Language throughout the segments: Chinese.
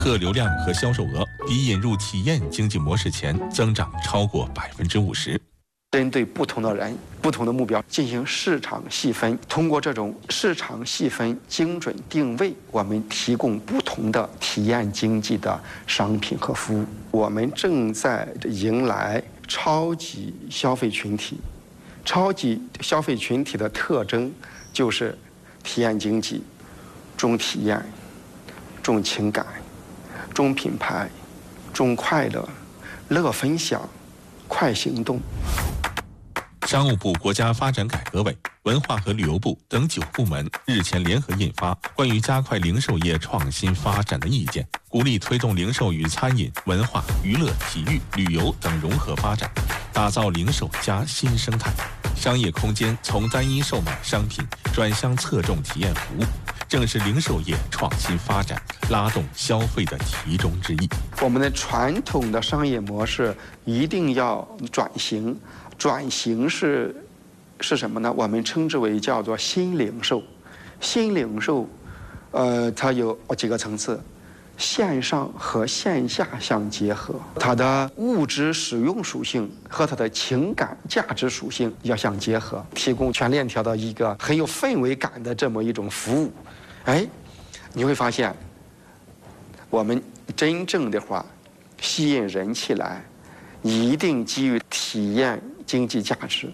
客流量和销售额比引入体验经济模式前增长超过50%。 针对不同的人、不同的目标进行市场细分，通过这种市场细分精准定位，我们提供不同的体验经济的商品和服务。我们正在迎来超级消费群体。超级消费群体的特征就是体验经济，重体验、重情感、重品牌、重快乐、乐分享、快行动。 商务部国家发展改革委、文化和旅游部等9部门日前联合印发《关于加快零售业创新发展的意见》，鼓励推动零售与餐饮、文化、娱乐、体育、旅游等融合发展，打造零售加新生态。商业空间从单一售卖商品转向侧重体验服务，正是零售业创新发展拉动消费的其中之一。 我们的传统的商业模式一定要转型。转型是什么呢？我们称之为叫做新零售。新零售，它有几个层次，线上和线下相结合，它的物质使用属性和它的情感价值属性要相结合，提供全链条的一个很有氛围感的这么一种服务。你会发现，我们真正的话吸引人气来，一定基于体验经济价值。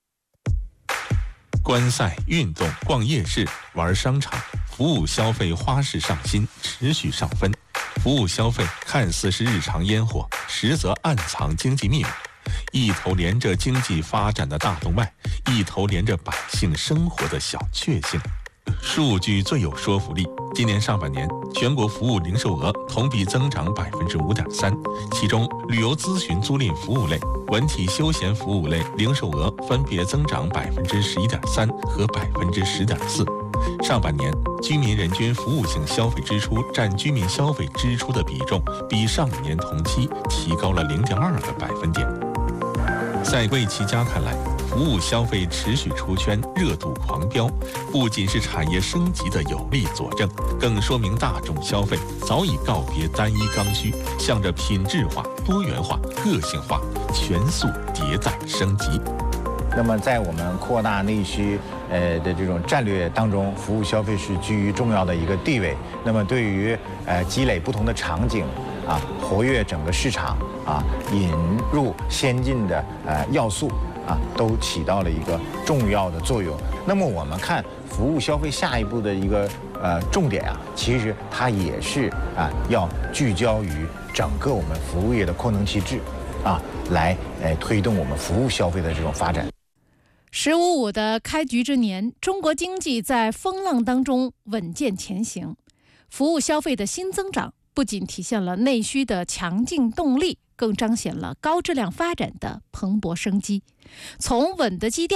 观赛、运动、逛夜市、玩商场，服务消费花式上新，持续上分。服务消费看似是日常烟火，实则暗藏经济密码，一头连着经济发展的大动脉，一头连着百姓生活的小确幸。数据最有说服力。今年上半年，全国服务零售额同比增长5.3%，其中旅游咨询租赁服务类、文体休闲服务类零售额分别增长11.3%和10.4%。上半年，居民人均服务性消费支出占居民消费支出的比重，比上一年同期提高了0.2个百分点。在魏其家看来，服务消费持续出圈，热度狂飙，不仅是产业升级的有力佐证，更说明大众消费早已告别单一刚需，向着品质化、多元化、个性化、全速迭代升级。 那么在我们扩大内需的这种战略当中，服务消费是居于重要的一个地位。那么对于积累不同的场景活跃整个市场引入先进的要素都起到了一个重要的作用。那么我们看服务消费下一步的一个重点其实它也是要聚焦于整个我们服务业的扩能旗帜来推动我们服务消费的这种发展。 “15+5”的开局之年，中国经济在风浪当中稳健前行，服务消费的新增长不仅体现了内需的强劲动力，更彰显了高质量发展的蓬勃生机。从稳的基调